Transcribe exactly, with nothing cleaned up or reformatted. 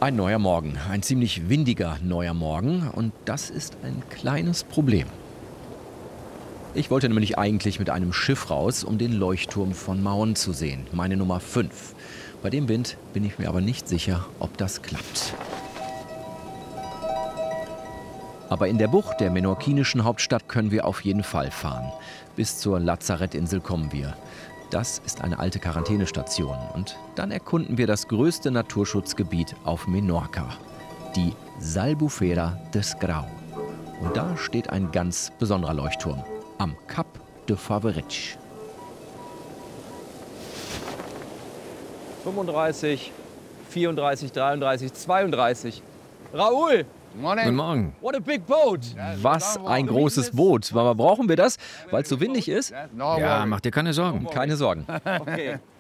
Ein neuer Morgen, ein ziemlich windiger neuer Morgen und das ist ein kleines Problem. Ich wollte nämlich eigentlich mit einem Schiff raus, um den Leuchtturm von Mahon zu sehen, meine Nummer fünf. Bei dem Wind bin ich mir aber nicht sicher, ob das klappt. Aber in der Bucht der menorquinischen Hauptstadt können wir auf jeden Fall fahren. Bis zur Lazarettinsel kommen wir. Das ist eine alte Quarantänestation. Und dann erkunden wir das größte Naturschutzgebiet auf Menorca, die Albufera des Grau. Und da steht ein ganz besonderer Leuchtturm am Cap de Fabreig. fünfunddreißig, vierunddreißig, dreiunddreißig, zweiunddreißig. Raoul! Guten Morgen. What a big boat! Was ein großes Boot. Aber brauchen wir das, weil es so windig ist? Ja, mach dir keine Sorgen. Keine Sorgen. Okay.